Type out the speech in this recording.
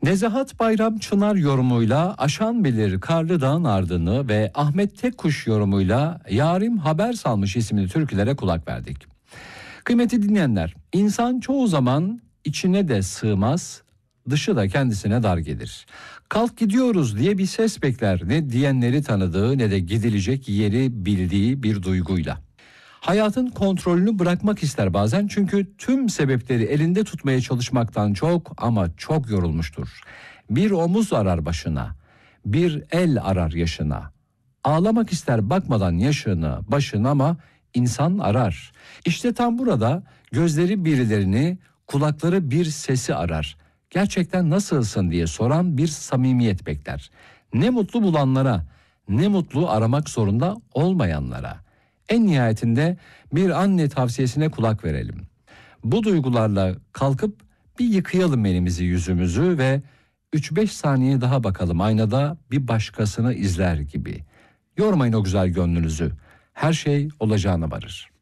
Nezahat Bayram Çınar yorumuyla Aşan Bilir Karlı Dağın Ardını ve Ahmet Tekkuş yorumuyla Yarim Haber Salmış isimli türkülere kulak verdik. Kıymetli dinleyenler, insan çoğu zaman içine de sığmaz, dışı da kendisine dar gelir. Kalk gidiyoruz diye bir ses bekler, ne diyenleri tanıdığı ne de gidilecek yeri bildiği bir duyguyla. Hayatın kontrolünü bırakmak ister bazen, çünkü tüm sebepleri elinde tutmaya çalışmaktan çok ama çok yorulmuştur. Bir omuz arar başına, bir el arar yaşına. Ağlamak ister bakmadan yaşını, başını, ama insan arar. İşte tam burada gözleri birilerini, kulakları bir sesi arar. Gerçekten nasılsın diye soran bir samimiyet bekler. Ne mutlu bulanlara, ne mutlu aramak zorunda olmayanlara. En nihayetinde bir anne tavsiyesine kulak verelim. Bu duygularla kalkıp bir yıkayalım elimizi yüzümüzü ve 3-5 saniye daha bakalım aynada bir başkasını izler gibi. Yormayın o güzel gönlünüzü. Her şey olacağına varır.